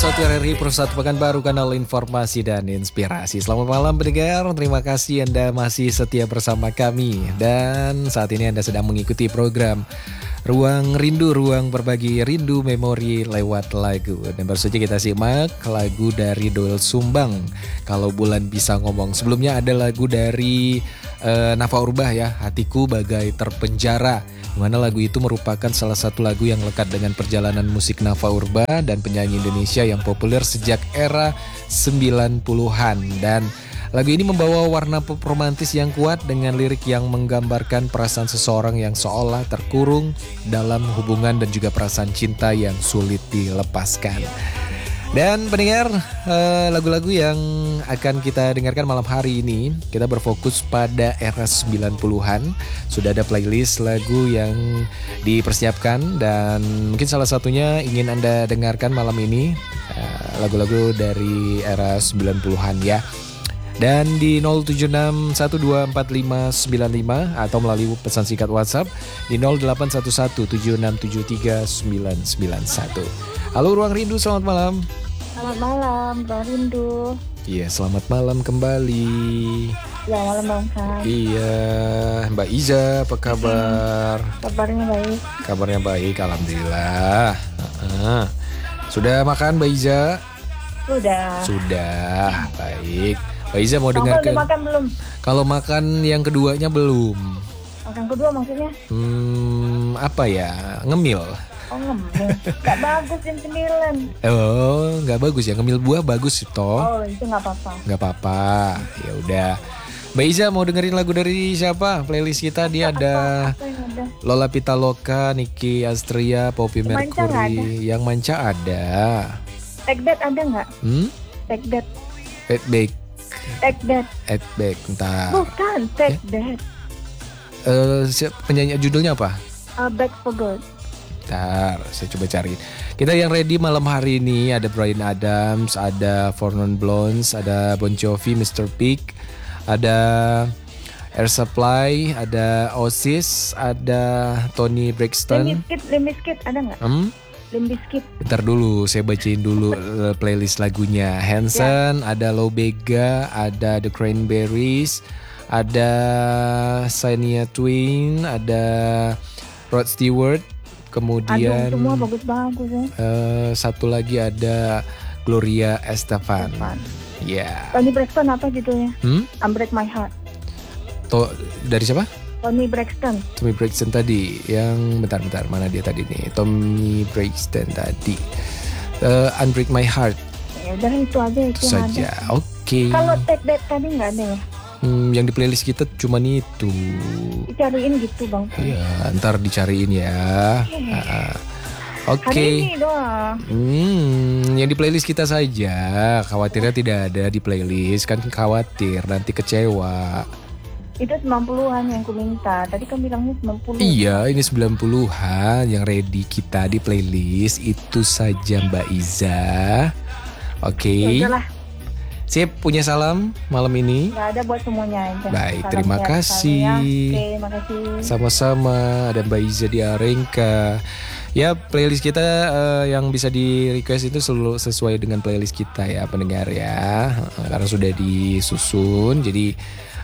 101 RRI Pusat Pekanbaru, kanal informasi dan inspirasi. Selamat malam pendengar, terima kasih Anda masih setia bersama kami. Dan saat ini Anda sedang mengikuti program Ruang Rindu, ruang berbagi rindu memori lewat lagu. Dan baru saja kita simak lagu dari Doel Sumbang, Kalau Bulan Bisa Ngomong. Sebelumnya ada lagu dari Nafa Urbah ya, Hatiku Bagai Terpenjara. Dimana lagu itu merupakan salah satu lagu yang lekat dengan perjalanan musik Nafa Urbah dan penyanyi Indonesia yang populer sejak era 90-an. Dan lagu ini membawa warna pop romantis yang kuat dengan lirik yang menggambarkan perasaan seseorang yang seolah terkurung dalam hubungan dan juga perasaan cinta yang sulit dilepaskan. Dan pendengar, lagu-lagu yang akan kita dengarkan malam hari ini, kita berfokus pada era 90-an. Sudah ada playlist lagu yang dipersiapkan dan mungkin salah satunya ingin Anda dengarkan malam ini, lagu-lagu dari era 90-an ya. Dan di 0761245595 atau melalui pesan singkat WhatsApp di 081176739991. Halo Ruang Rindu, selamat malam. Selamat malam, Ruang Rindu. Iya, selamat malam kembali. Ya, malam Bang Sam. Iya, Mbak Iza, apa kabar? Kabarnya baik. Kabarnya baik, alhamdulillah. Sudah makan Mbak Iza? Sudah, baik. Mbak Iza mau Kamu dengarkan? udah makan belum? Kalau makan yang keduanya belum. Makan kedua maksudnya? Apa ya? Ngemil. Oh, ngemil. Gak bagus jam 9. Oh, nggak bagus ya, ngemil buah bagus toh. Oh, itu gak apa-apa. Nggak apa-apa. Ya udah. Mbak Iza mau dengerin lagu dari siapa? Playlist kita dia ada Apa yang ada? Lola Pitaloka, Nicky Astria, Poppy Manca Mercury. Yang manca ada. Take That ada gak? Take That. Back. Take That. Back. Bentar. Bukan, Take That. Penyanyi judulnya apa? Back for Good. Bentar, saya coba cari. Kita yang ready malam hari ini ada Bryan Adams, ada Four Non Blondes, ada Bon Jovi, Mr. Big, ada Air Supply, ada Oasis, ada Toni Braxton. Limp Bizkit ada gak? Limp Bizkit. Bentar dulu, saya bacain dulu playlist lagunya. Hanson, ada Low Bega, ada The Cranberries, ada Shania Twain, ada Rod Stewart, kemudian semua bagus-bagus ya. Satu lagi ada Gloria Estefan. Ya. Toni Braxton apa judulnya? Unbreak My Heart. Dari siapa? Toni Braxton. Tommy Braxton tadi. Yang bentar mana dia tadi nih? Tommy Braxton tadi. Unbreak My Heart. Ya udah itu aja itu yang saja. ada. Oke. Kalau Take That tadi nggak ada ya? Yang di playlist kita cuma itu. Dicariin gitu Bang. Iya, ntar dicariin ya. Oke. Hari ini doang. Yang di playlist kita saja. Khawatirnya tidak ada di playlist, kan khawatir nanti kecewa. Itu 90-an yang ku minta. Tadi kan bilangnya 90. Iya, ini 90-an yang ready kita di playlist. Itu saja Mbak Iza. Oke. Ya udahlah. Sip, punya salam malam ini? Gak ada buat semuanya aja. Baik, Salam terima sehat kasih. sekali ya. Oke, makasih. Sama-sama, ada Mbak Iza di Arengka. Ya, playlist kita yang bisa di request itu selalu sesuai dengan playlist kita ya pendengar ya. Karena sudah disusun, jadi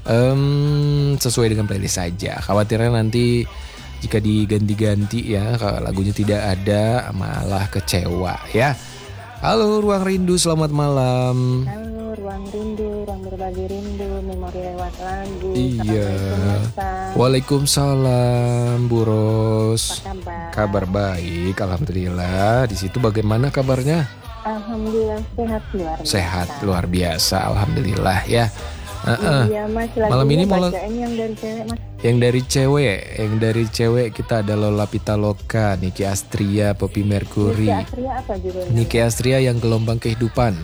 sesuai dengan playlist saja. Khawatirnya nanti jika diganti-ganti ya, kalau lagunya tidak ada malah kecewa ya. Halo Ruang Rindu, selamat malam. Halo Ruang Rindu, ruang berbagi rindu, memori lewat lagu. Iya. Assalamualaikum. Waalaikumsalam Bu Ros. Apa kabar? Kabar baik, alhamdulillah. Di situ bagaimana kabarnya? Alhamdulillah sehat luar biasa. Sehat luar biasa, alhamdulillah ya. Iya Mas, Malam ini mau bacaan yang dari cewek Mas. Yang dari cewek kita ada Lola Pitaloka, Nicky Astria, Poppy Mercury. Nicky Astria apa judulnya? Nicky Astria yang Gelombang Kehidupan.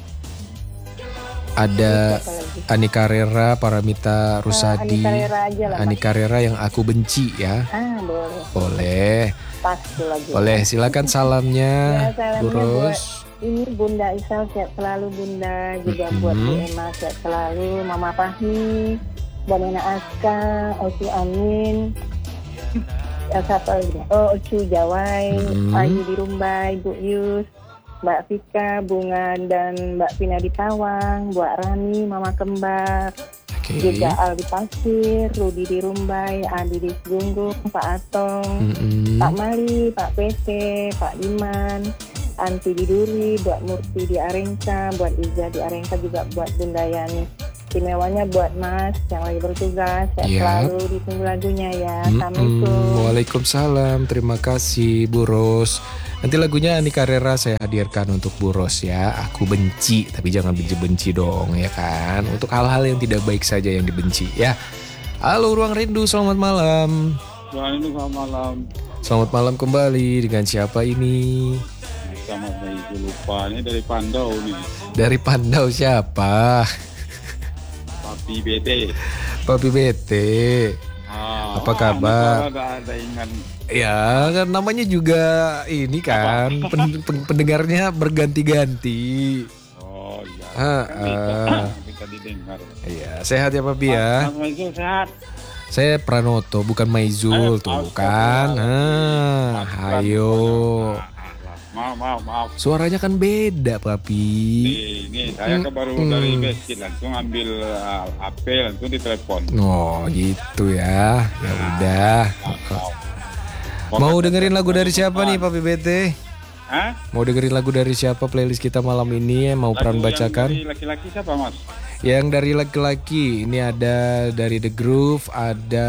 Ada Ani Carrera, Paramita Rusady. Ani Carrera aja lah Mas. Ani Carrera yang Aku Benci ya. Boleh. Boleh. Pas tuh lagu. Boleh, silakan salamnya, Ya, salamnya Bu Ros. Ini Bunda Isal sehat selalu Bunda, juga buat Bu Emma sehat selalu, Mama Fahmi, dan Nena Aska, Oci Amin, siapa lagi? Ocu Jawai, Ayu di Rumbai, Bu Yus, Mbak Vika, Bungan, dan Mbak Pina di Tawang, buat Rani, Mama Kembar, juga Al di Pasir, Rudi di Rumbai, Adi di Segunggung, Pak Atong, Pak Mali, Pak PT, Pak Diman, Anti di Duri, buat Murti di Arengka, buat Iza di Arengka, juga buat Bunda Yani. Istimewanya buat Mas yang lagi bertugas, selalu ditunggu lagunya ya. Assalamualaikum. Waalaikumsalam, terima kasih Bu Ros. Nanti lagunya Ani Carrera saya hadirkan untuk Bu Ros ya. Aku benci, tapi jangan benci-benci dong ya kan. Untuk hal-hal yang tidak baik saja yang dibenci ya. Halo Ruang Rindu, selamat malam. Ruang Rindu, selamat malam. Selamat malam kembali, dengan siapa ini? Sama Ibu lupa, ini dari Pandau nih. Dari Pandau siapa? Papi BT. Papi BT. Apa kabar? Ada ingat. Ya kan namanya juga ini kan pendengarnya berganti-ganti. Oh iya. Bisa didengar. Iya, sehat ya Papi ya. Maizul sehat. Saya Pranoto bukan Maizul tuh kan. Ayo. Maaf. Suaranya kan beda Papi. Ini saya kan baru dari masjid langsung ambil HP langsung ditelepon. Oh gitu ya. Ya udah. Mau dengerin lagu dari siapa nih Papi BT? Hah? Mau dengerin lagu dari siapa playlist kita malam ini ya? Mau Pran bacakan? Yang dari laki-laki siapa Mas? Yang dari laki-laki ini ada dari The Groove, ada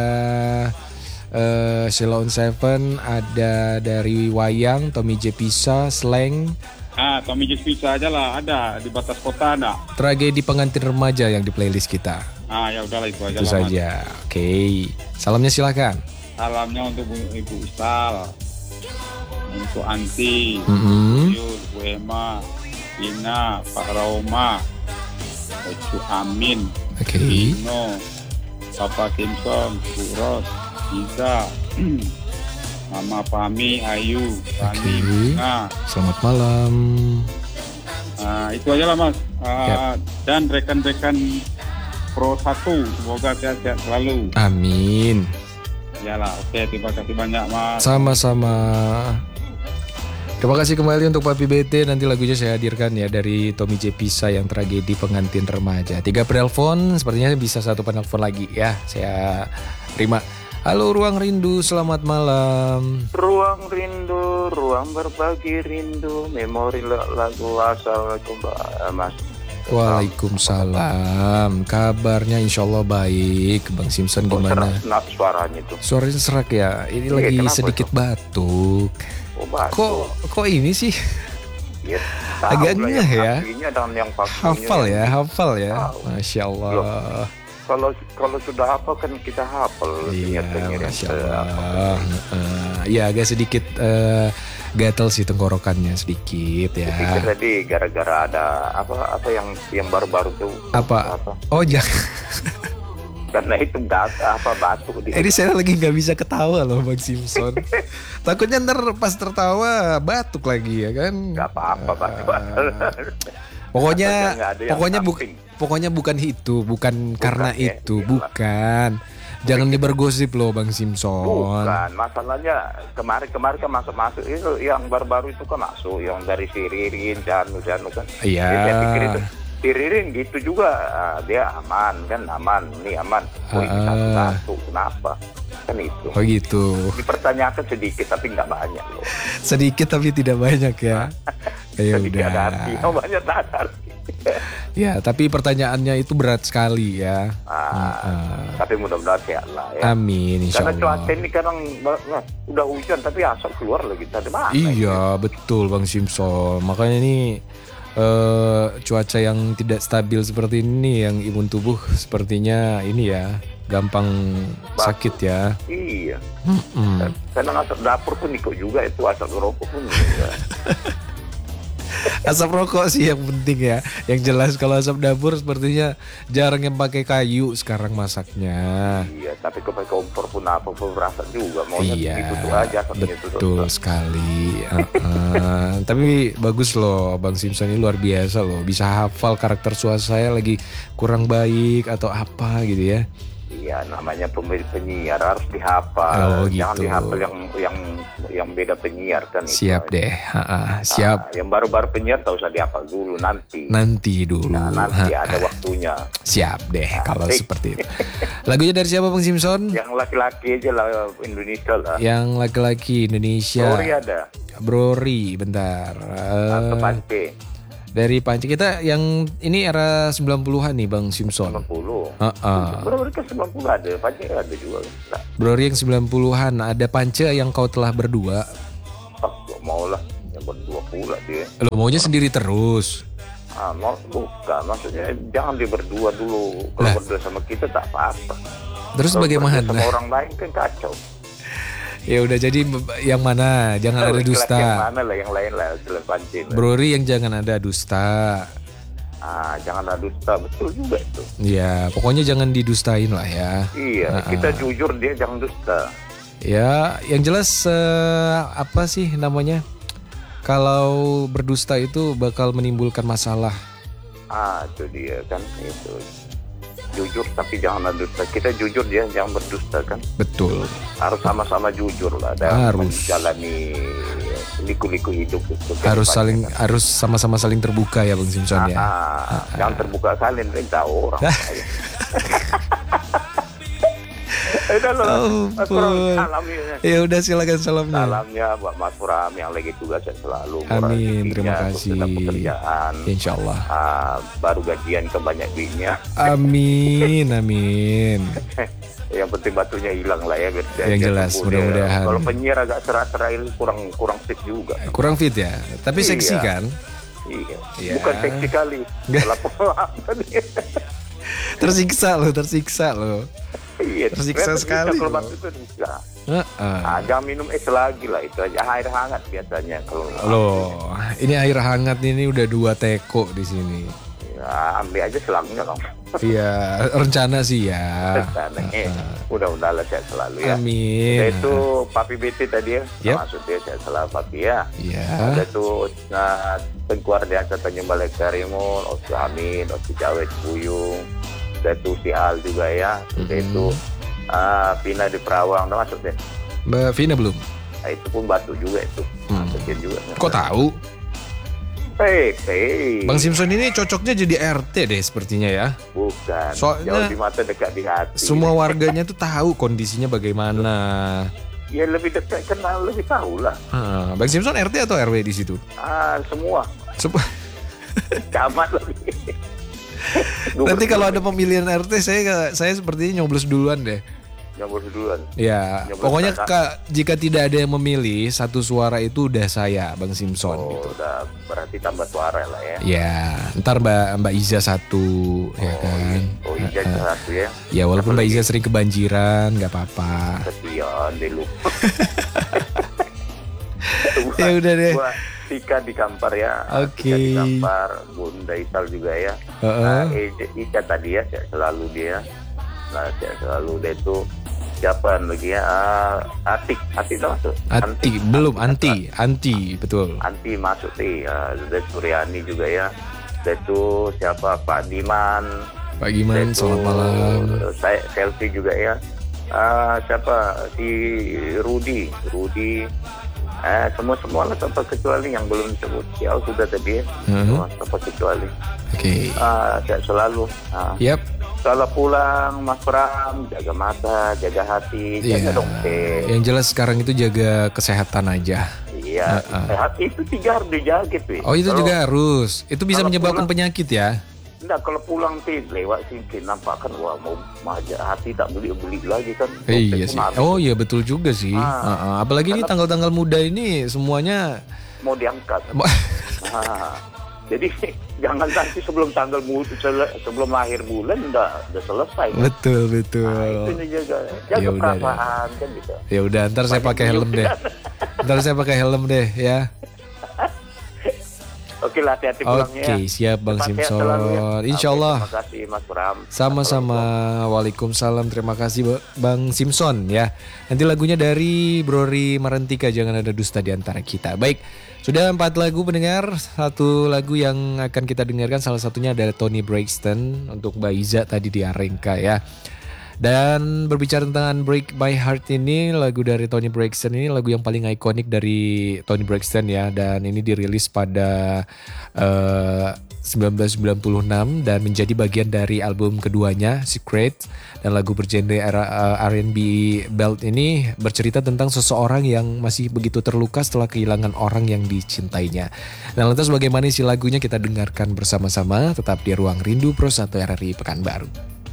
Sheila on Seven, ada dari Wayang, Tommy J Pisa, Slang. Tommy J Pisa aja lah, ada di batas kota ada. Tragedi Pengantin Remaja yang di playlist kita. Ya udahlah itu aja. Itu saja. Oke. Salamnya silakan. Salamnya untuk Ibu Istal, untuk Anti, Yus, Bu Ema, Ina, Pak Rauma, Ocu Amin, Dino, Papa Kimson, Bu Ros, Iza, Mama Pami, Ayu, Rani, Bunga. Selamat malam. Itu aja lah Mas. Dan rekan-rekan Pro 1, semoga sehat-sehat selalu. Amin. Yalah, oke, terima kasih banyak Mas. Sama-sama. Terima kasih kembali untuk Papi BT. Nanti lagunya saya hadirkan ya dari Tommy J Pisa yang Tragedi Pengantin Remaja. 3 penelpon, sepertinya bisa 1 penelpon lagi ya. Saya terima. Halo Ruang Rindu, selamat malam. Ruang Rindu, ruang berbagi rindu, memori lagu. Assalamualaikum Mas. Waalaikumsalam. Kabarnya insya Allah baik. Bang Simpson gimana? Serak suaranya itu. Suaranya serak ya. Ini lagi sedikit itu? Batuk. Batuk. Kok ini sih? Ya, agak ngeh ya. Hafal ya. Masya Allah. Kalau sudah hafal kan kita hafal. Iya, Masya Allah. Ya agak sedikit gatel sih tenggorokannya sedikit ya. Sedikit tadi gara-gara ada apa yang baru-baru tuh. Apa? Oh jangan. Karena itu batuk. Ini saya lagi nggak bisa ketawa loh Bang Simpson. Takutnya ntar pas tertawa batuk lagi ya kan? Gak apa-apa batuk. Pokoknya bukan itu, bukan karena ya, itu, bukan. Jangan dibergosip loh Bang Simpson. Bukan, masalahnya kemarin kan masuk itu yang baru-baru itu kan masuk yang dari si Ririn, Janu kan. Iya. Saya pikir itu si Ririn gitu juga, dia aman, ini aman. Satu kenapa? Kan itu. Oh gitu. Dipertanyakan sedikit tapi nggak banyak loh. Sedikit tapi tidak banyak ya. Ya udah. Banyak tak ada arti. Ya, tapi pertanyaannya itu berat sekali ya. Tapi mudah-mudahan sehat lah ya. Amin, insya Allah. Karena cuaca ini kadang udah hujan tapi asap keluar lagi tadi mana? Iya, betul Bang Simpson. Makanya ini cuaca yang tidak stabil seperti ini, yang imun tubuh sepertinya ini ya gampang sakit ya. Iya. Kadang asap dapur pun ikut juga, itu asap rokok pun juga. Asap rokok sih yang penting ya. Yang jelas kalau asap dapur sepertinya jarang yang pakai kayu sekarang masaknya. Iya, tapi kalau pakai kompor pun berasa juga. Iya, betul sekali. Tapi bagus loh Bang Simpson ini, luar biasa loh. Bisa hafal karakter suara saya lagi kurang baik atau apa gitu ya. Iya, namanya penyiar harus dihafal. Oh, gitu. Jangan dihafal yang beda penyiar kan. Siap itu. deh. Siap. Yang baru-baru penyiar tak usah dihafal dulu nanti. Nanti dulu. Nah, nanti ada waktunya. Siap deh kalau seperti itu. Lagunya dari siapa Bang Simpson? Yang laki-laki aja lah, Indonesia lah. Yang laki-laki Indonesia. Rory ada. Rory, bentar. Atau Pance. Dari Panci kita yang ini era 90-an nih Bang Simpson. 90. Heeh. Mereka 90 ada, Pance ada juga. Bro yang 90-an, ada Pance yang kau telah berdua. Gak mau lah, yang berdua pula dia. Lo maunya sendiri terus. Bukan, maksudnya jangan dia berdua dulu. Kalau berdua sama kita tak apa-apa. Terus kalau bagaimana? Sama orang lain kan kacau. Ya udah, jadi yang mana? Jangan ada dusta. Yang mana lah, yang lain lah, selain Pance. Brori yang jangan ada dusta. Jangan ada dusta, betul juga itu. Ya, pokoknya jangan didustain lah ya. Iya, kita jujur, dia jangan dusta. Ya, yang jelas apa sih namanya? Kalau berdusta itu bakal menimbulkan masalah. Itu dia kan itu. Jujur tapi jangan ada dusta. Kita jujur, dia jangan berdusta kan. Betul. Harus sama-sama jujur lah. Dan harus menjalani liku-liku hidup itu. Harus sama-sama saling terbuka ya Bang Simpson ya. Jangan terbuka kalian, tahu orang. Ya udah, silakan salamnya. Salamnya buat Mas Pram yang lagi tugas selalu. Amin, terima kasih. Pekerjaan. Insya Allah. Baru gajian ke banyak duitnya. Amin. Yang penting batunya hilang lah ya. Yang jelas, mudah-mudahan. Kalau penyiar agak serah-serah ini kurang fit juga. Kurang fit ya, tapi seksi kan? Iya. Bukan seksi kali. Tersiksa loh. Iya, tersiksa sekali. Kalau batu itu bisa. Jangan minum es lagi lah, itu aja air hangat biasanya kalau. Loh, ini air hangat ini udah 2 teko di sini. Ya, ambil aja selangnya dong. Iya, rencana sih ya. Mudah-mudahan sehat selalu ya. Amin. Itu Papi BT tadi ya. Maksudnya sehat selalu Papi ya. Iya. Ada tuh Tengkuar Desa Tanjung Balai Karimun, Osi Amin, Osi Jawet Buyung. Ada tuh si Al juga ya. Ada itu Vina di Perawang, udah masuk deh. Mbak Vina belum? Itu pun batu juga itu. Masukin juga. Kok tahu? Hey. Bang Simpson ini cocoknya jadi RT deh sepertinya ya. Bukan. Soalnya jauh di mata dekat di hati. Semua warganya tuh tahu kondisinya bagaimana. Ya lebih dekat, kenal, lebih tahu lah. Bang Simpson RT atau RW di situ? Semua. Camat lebih. Nanti kalau ada pemilihan RT saya sepertinya nyoblos duluan deh. Nyoblos duluan. Ya, pokoknya jika tidak ada yang memilih, 1 suara itu udah saya, Bang Simpson gitu. Udah berarti tambah suara lah ya. Ya, ntar Mbak Iza 1 ya kan. Iza 1 ya. Ya walaupun Mbak Iza sering kebanjiran, nggak apa-apa. Kesian deh lu. Ya udah deh. Tika di Kampar ya. Oke. Tika di Kampar, Bunda Isal juga ya. Ika tadi ya, selalu dia. Nah, selalu dia itu siapa lagi ya? Atik masuk. Anti betul. Anti masuk sih. Ada Suryani juga ya. Itu siapa? Pak Diman, selamat malam. Saya selfie juga ya. Siapa? Si Rudi. Semua lah tanpa kecuali yang belum disebut. Ya sudah tadi ya. Tanpa kecuali. Oke. Sehat selalu. Yap. Kalau pulang Mas Pram, jaga mata, jaga hati, jaga dong. Yang jelas sekarang itu jaga kesehatan aja. Iya. Sehat itu 3 harus dijaga tuh. Oh itu juga harus. Itu bisa menyebabkan penyakit ya. Enggak, kalau pulang lewat sini nampak kan mau hati tak beli lagi kan. Iya sih. Oh iya betul juga sih. Apalagi ini tanggal-tanggal muda ini semuanya mau diangkat. Jadi jangan nanti sebelum sebelum akhir bulan udah selesai. Kan? Betul. Itu jaga perasaan kan gitu. Ya udah, ntar saya pakai helm deh. Ya. Oke lah, hati-hati pulangnya. Oke, siap Bang Simpson. Insya Allah. Terima kasih Mas Pram. Sama-sama. Waalaikumsalam. Terima kasih Bang Simpson ya. Nanti lagunya dari Brori Marentika, jangan ada dusta di antara kita. Baik, sudah 4 lagu pendengar. 1 lagu yang akan kita dengarkan salah satunya adalah Toni Braxton untuk Mbak Iza tadi di Arengka ya. Dan berbicara tentang Break My Heart ini, lagu dari Toni Braxton ini lagu yang paling ikonik dari Toni Braxton ya. Dan ini dirilis pada 1996 dan menjadi bagian dari album keduanya Secret. Dan lagu bergenre R&B belt ini bercerita tentang seseorang yang masih begitu terluka setelah kehilangan orang yang dicintainya. Nah lantas bagaimana isi lagunya kita dengarkan bersama-sama, tetap di Ruang Rindu Pro 1 RRI Pekanbaru.